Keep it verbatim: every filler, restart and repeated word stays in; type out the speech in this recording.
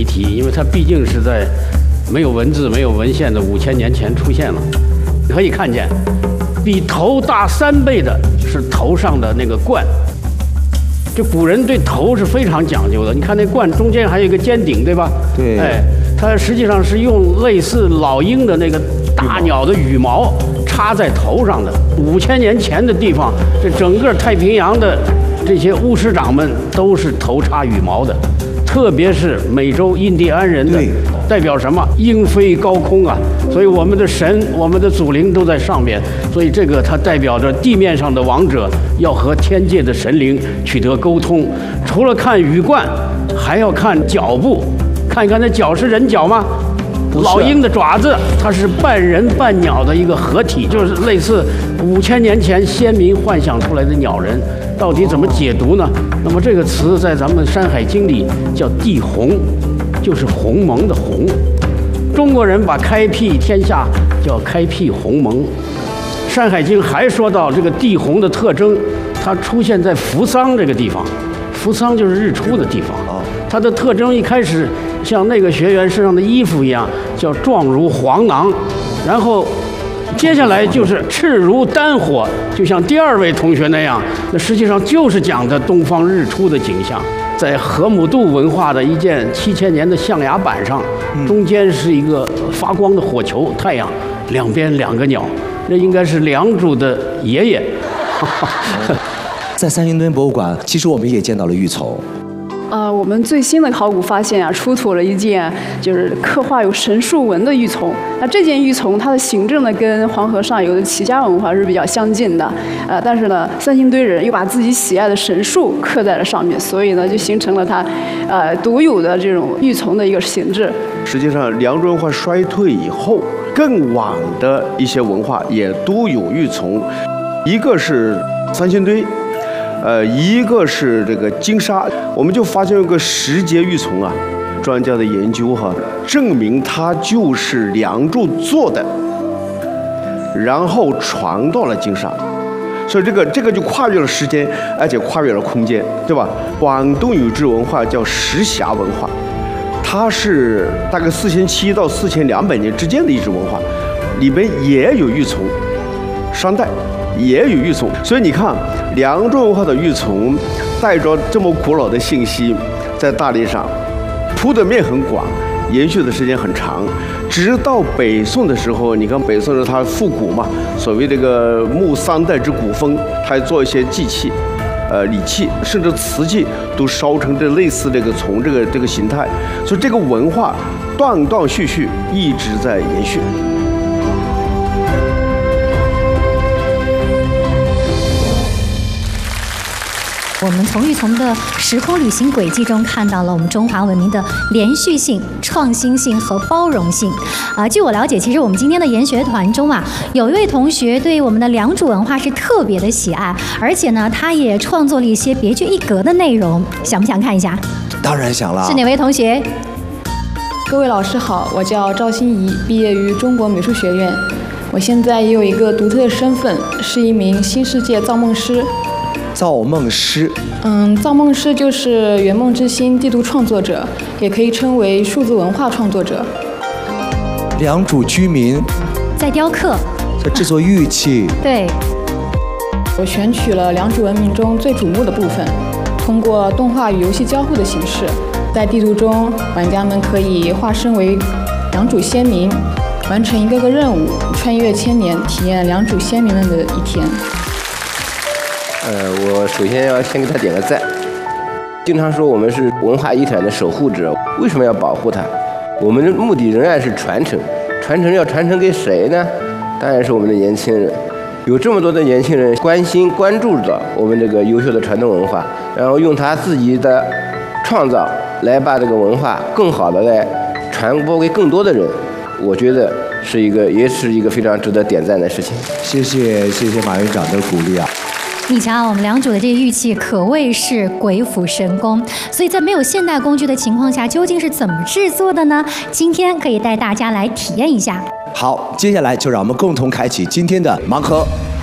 题，因为它毕竟是在没有文字、没有文献的五千年前出现了。你可以看见，比头大三倍的是头上的那个冠。这古人对头是非常讲究的。你看那冠中间还有一个尖顶，对吧？ 对。 哎，它实际上是用类似老鹰的那个大鸟的羽毛插在头上的。五千年前的地方，这整个太平洋的这些巫师长们都是头插羽毛的，特别是美洲印第安人的，代表什么？鹰飞高空啊！所以我们的神、我们的祖灵都在上面，所以这个它代表着地面上的王者要和天界的神灵取得沟通。除了看羽冠，还要看脚部，看一看那脚是人脚吗？老鹰的爪子，它是半人半鸟的一个合体，就是类似五千年前先民幻想出来的鸟人。到底怎么解读呢？那么这个词在咱们《山海经》里叫地鸿，就是鸿蒙的鸿。中国人把开辟天下叫开辟鸿蒙。《山海经》还说到这个地鸿的特征，它出现在扶桑这个地方，扶桑就是日出的地方。它的特征一开始像那个学员身上的衣服一样，叫状如黄囊，然后接下来就是赤如丹火，就像第二位同学那样，那实际上就是讲的东方日出的景象。在河姆渡文化的一件七千年的象牙板上，中间是一个发光的火球，太阳，两边两个鸟，那应该是良渚的爷爷。 在三星堆博物馆，其实我们也见到了玉琮。 呃，我们最新的考古发现啊，出土了一件就是刻画有神树纹的玉琮。那这件玉琮它的形制呢，跟黄河上游的齐家文化是比较相近的。呃，但是呢，三星堆人又把自己喜爱的神树刻在了上面，所以呢，就形成了它呃独有的这种玉琮的一个形制。 实际上，良渚文化衰退以后，更晚的一些文化也都有玉琮，一个是三星堆。呃，一个是这个金沙，我们就发现有个石节玉琮啊，专家的研究哈，证明它就是良渚做的，然后传到了金沙，所以这个这个就跨越了时间，而且跨越了空间，对吧？广东有支文化叫石匣文化，它是大概四千七到四千两百年之间的一支文化，里边也有玉琮，商代也有玉琮，所以你看。良渚文化的玉琮带着这么古老的信息，在大地上铺的面很广，延续的时间很长，直到北宋的时候，你看北宋的它复古嘛，所谓这个木三代之古风，它还做一些祭器，呃礼器，甚至瓷器都烧成这类似这个琮这个这个形态，所以这个文化断断续续一直在延续。 我们从玉琮的时空旅行轨迹中看到了我们中华文明的连续性、创新性和包容性。啊、呃，据我了解，其实我们今天的研学团中啊，有一位同学对我们的良渚文化是特别的喜爱，而且呢，他也创作了一些别具一格的内容，想不想看一下？ 当然想了。 是哪位同学？ 各位老师好，我叫赵欣怡，毕业于中国美术学院。我现在也有一个独特的身份，是一名新世界造梦师。 造梦师， 嗯，造梦师就是圆梦之星地图创作者，也可以称为数字文化创作者。 良渚居民在雕刻， 在制作玉器。 对， 我选取了良渚文明中最瞩目的部分，通过动画与游戏交互的形式，在地图中，玩家们可以化身为良渚先民，完成一个个任务，穿越千年，体验良渚先民们的一天。 呃，我首先要先给他点个赞。经常说我们是文化遗产的守护者，为什么要保护它？我们的目的仍然是传承，传承要传承给谁呢？当然是我们的年轻人。有这么多的年轻人关心关注着我们这个优秀的传统文化，然后用他自己的创造来把这个文化更好的来传播给更多的人，我觉得是一个也是一个非常值得点赞的事情。 谢谢谢谢马院长的鼓励啊！ 你瞧，我们良渚的这些玉器可谓是鬼斧神工，所以在没有现代工具的情况下，究竟是怎么制作的呢？今天可以带大家来体验一下。 好，接下来就让我们共同开启今天的盲盒。